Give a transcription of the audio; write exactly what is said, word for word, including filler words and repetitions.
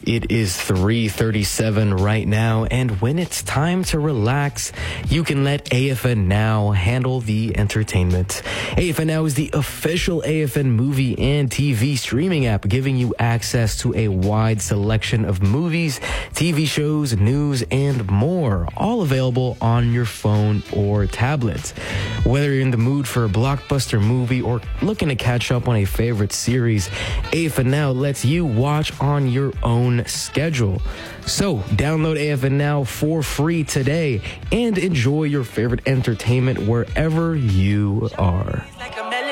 It is three thirty-seven right now, and when it's time to relax, you can let A F N Now handle the entertainment. A F N Now is the official A F N movie and T V streaming app, giving you access to a wide selection of movies, T V shows, news, and more, all available on your phone or tablet. Whether you're in the mood for a blockbuster movie or looking to catch up on a favorite series, A F N Now lets you watch on your own schedule. So download A F N Now for free today and enjoy your favorite entertainment wherever you are. Like a